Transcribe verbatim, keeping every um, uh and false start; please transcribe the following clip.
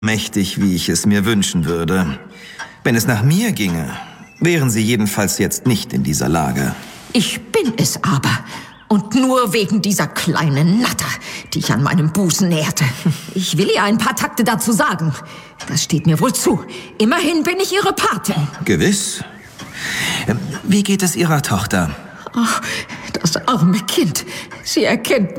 mächtig, wie ich es mir wünschen würde. Wenn es nach mir ginge, wären Sie jedenfalls jetzt nicht in dieser Lage. Ich bin es aber. Und nur wegen dieser kleinen Natter, die ich an meinem Busen nährte. Ich will ihr ein paar Takte dazu sagen. Das steht mir wohl zu. Immerhin bin ich ihre Patin. Gewiss. Wie geht es Ihrer Tochter? Ach, das arme Kind. Sie erkennt